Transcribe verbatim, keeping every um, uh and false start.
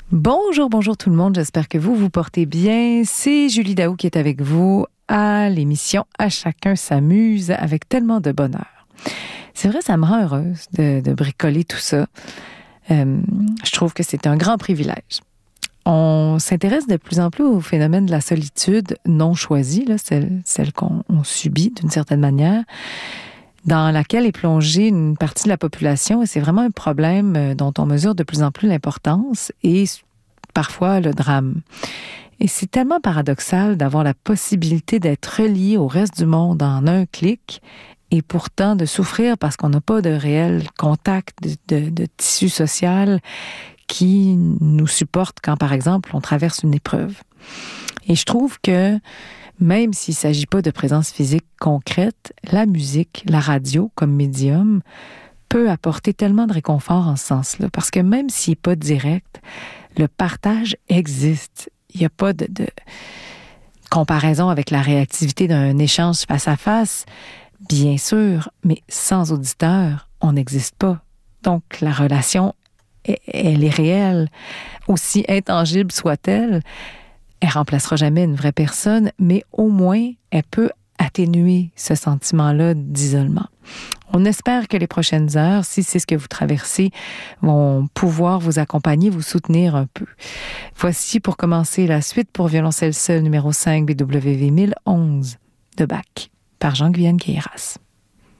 Bonjour, bonjour tout le monde. J'espère que vous vous portez bien. C'est Julie Daou qui est avec vous à l'émission « À chacun s'amuse » avec tellement de bonheur. C'est vrai, ça me rend heureuse de, de bricoler tout ça. Euh, je trouve que c'est un grand privilège. On s'intéresse de plus en plus au phénomène de la solitude non choisie, là, celle, celle qu'on on subit d'une certaine manière, dans laquelle est plongée une partie de la population, et c'est vraiment un problème dont on mesure de plus en plus l'importance et parfois le drame. Et c'est tellement paradoxal d'avoir la possibilité d'être relié au reste du monde en un clic et pourtant de souffrir parce qu'on n'a pas de réel contact de, de, de tissu social qui nous supporte quand, par exemple, on traverse une épreuve. Et je trouve que même s'il ne s'agit pas de présence physique concrète, la musique, la radio comme médium peut apporter tellement de réconfort en ce sens-là. Parce que même s'il n'est pas direct, le partage existe. Il n'y a pas de, de comparaison avec la réactivité d'un échange face à face, bien sûr, mais sans auditeur, on n'existe pas. Donc, la relation, elle est réelle, aussi intangible soit-elle. Elle ne remplacera jamais une vraie personne, mais au moins, elle peut atténuer ce sentiment-là d'isolement. On espère que les prochaines heures, si c'est ce que vous traversez, vont pouvoir vous accompagner, vous soutenir un peu. Voici pour commencer la suite pour violoncelle seul numéro cinq B W V mille onze de Bach par Jean-Guyenne Queyras.